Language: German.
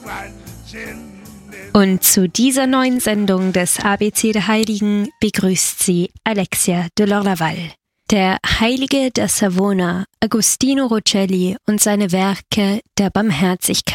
Und zu dieser neuen Sendung des ABC der Heiligen begrüßt sie Alexia de Lorlaval. Der Heilige der Savona, Agostino Rocelli und seine Werke der Barmherzigkeit.